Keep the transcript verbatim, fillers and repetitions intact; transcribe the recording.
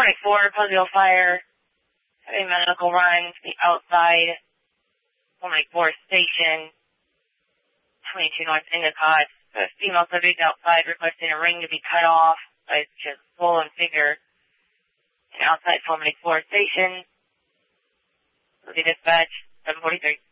four, Pleasantville Fire, having medical run to the outside, four four Station, twenty-two North Endicott. A female subject outside requesting a ring to be cut off by just swollen finger. And outside four four Station, will be dispatched, seven forty-three.